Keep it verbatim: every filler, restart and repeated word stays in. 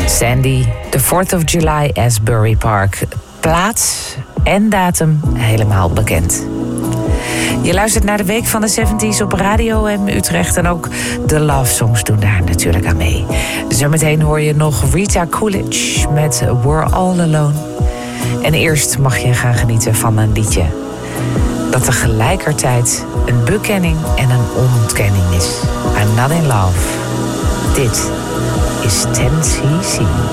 Sandy, de fourth of July, Asbury Park. Plaats en datum helemaal bekend. Je luistert naar de Week van de zeventies op Radio M Utrecht. En ook de love songs doen daar natuurlijk aan mee. Zometeen hoor je nog Rita Coolidge met We're All Alone. En eerst mag je gaan genieten van een liedje dat tegelijkertijd een bekenning en een ontkenning is. I'm not in love. Dit is ten C C.